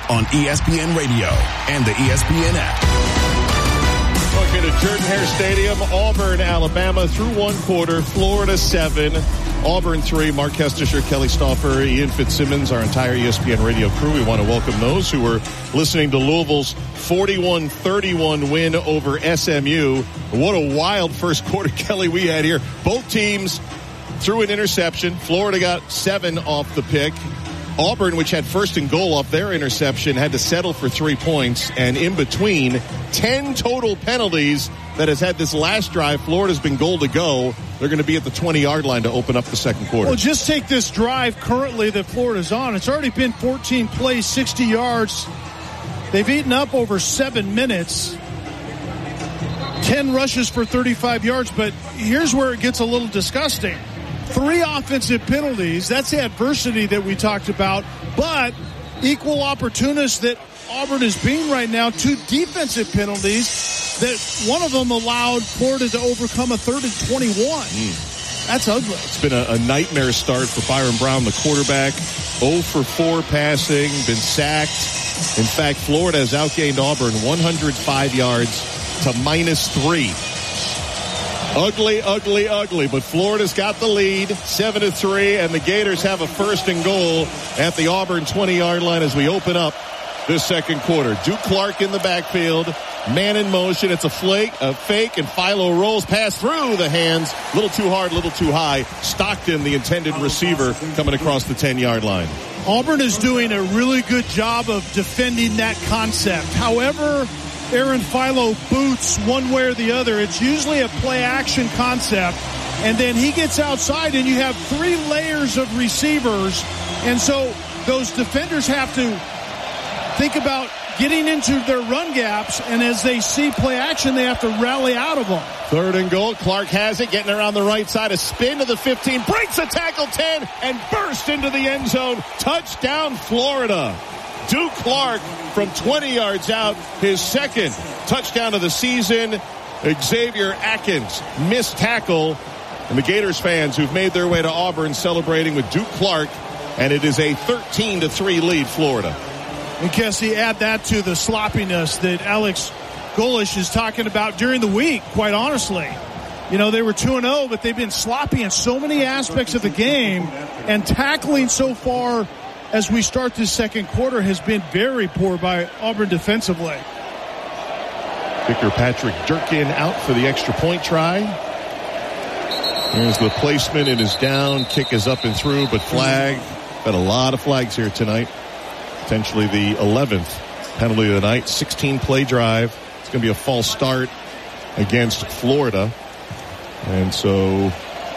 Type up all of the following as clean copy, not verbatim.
on ESPN Radio and the ESPN app. Welcome to Jordan-Hare Stadium, Auburn, Alabama, through one quarter, Florida 7, Auburn 3. Mark Kestisher, Kelly Stauffer, Ian Fitzsimmons, our entire ESPN Radio crew. We want to welcome those who were listening to Louisville's 41-31 win over SMU. What a wild first quarter, Kelly, we had here. Both teams threw an interception. Florida got 7 off the pick. Auburn, which had first and goal off their interception, had to settle for 3 points. And in between, 10 total penalties that has had this last drive. Florida's been goal to go. They're going to be at the 20-yard line to open up the second quarter. Well, just take this drive currently that Florida's on. It's already been 14 plays, 60 yards. They've eaten up over 7 minutes. 10 rushes for 35 yards. But here's where it gets a little disgusting. 3 offensive penalties. That's the adversity that we talked about. But equal opportunists that Auburn is being right now. 2 defensive penalties that one of them allowed Florida to overcome a 3rd and 21. That's ugly. It's been a nightmare start for Byron Brown, the quarterback. 0 for 4 passing, been sacked. In fact, Florida has outgained Auburn 105 yards to -3. Ugly, ugly, ugly. But Florida's got the lead, 7-3, and the Gators have a first and goal at the Auburn 20-yard line as we open up this second quarter. Duke Clark in the backfield, man in motion. It's a fake, and Philo rolls past through the hands. A little too hard, a little too high. Stockton, the intended receiver, coming across the 10-yard line. Auburn is doing a really good job of defending that concept. However Aaron Philo boots one way or the other, it's usually a play-action concept. And then he gets outside, and you have 3 layers of receivers. And so those defenders have to think about getting into their run gaps, and as they see play action, they have to rally out of them. 3rd and goal. Clark has it, getting around the right side. A spin to the 15, breaks a tackle 10, and bursts into the end zone. Touchdown, Florida. Duke Clark from 20 yards out, his second touchdown of the season. Xavier Atkins missed tackle. And the Gators fans who've made their way to Auburn celebrating with Duke Clark, and it is a 13-3 lead, Florida. And Kessie, add that to the sloppiness that Alex Golesh is talking about during the week, quite honestly. You know, they were 2-0, but they've been sloppy in so many aspects of the game, and tackling so far as we start this second quarter has been very poor by Auburn defensively. Kicker Patrick Durkin out for the extra point try. Here's the placement. It is down. Kick is up and through, but flag. Got a lot of flags here tonight. Potentially the 11th penalty of the night. 16-play drive. It's going to be a false start against Florida. And so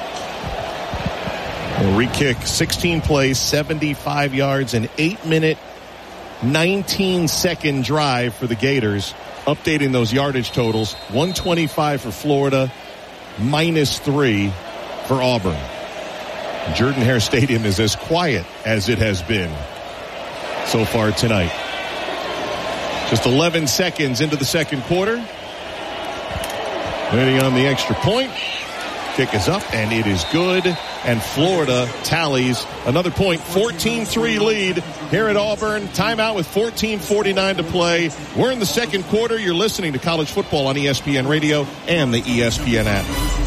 a re-kick, 16 plays, 75 yards, an 8-minute, 19-second drive for the Gators. Updating those yardage totals, 125 for Florida, -3 for Auburn. Jordan-Hare Stadium is as quiet as it has been so far tonight. Just 11 seconds into the second quarter. Waiting on the extra point. Kick is up, and it is good. And Florida tallies another point. 14-3 lead here at Auburn. Timeout with 14:49 to play. We're in the second quarter. You're listening to College Football on ESPN Radio and the ESPN app.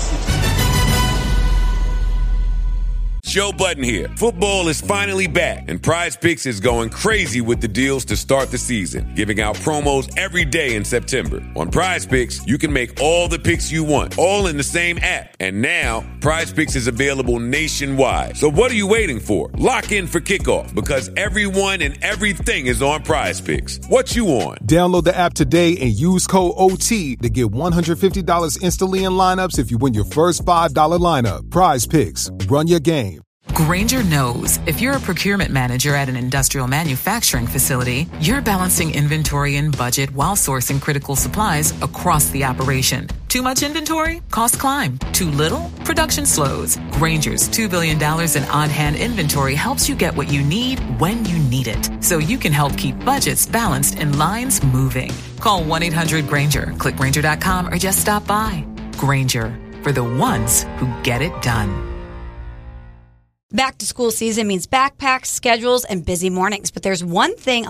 Joe Budden here. Football is finally back, and Prize Picks is going crazy with the deals to start the season, giving out promos every day in September. On Prize Picks, you can make all the picks you want, all in the same app. And now, Prize Picks is available nationwide. So what are you waiting for? Lock in for kickoff, because everyone and everything is on Prize Picks. What you on? Download the app today and use code OT to get $150 instantly in lineups if you win your first $5 lineup. Prize Picks. Run your game. Grainger knows if you're a procurement manager at an industrial manufacturing facility, you're balancing inventory and budget while sourcing critical supplies across the operation. Too much inventory? Costs climb. Too little? Production slows. Grainger's $2 billion in on-hand inventory helps you get what you need when you need it, so you can help keep budgets balanced and lines moving. Call 1-800-GRAINGER, click Grainger.com, or just stop by. Grainger, for the ones who get it done. Back to school season means backpacks, schedules, and busy mornings. But there's one thing